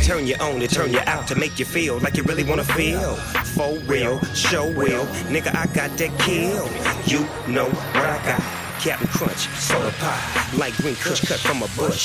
turn you on, to turn you out, to make you feel like you really wanna feel. For real, show will, nigga, I got that kill. You know what I got. Captain Crunch, soda pie, light green kush cut from a bush.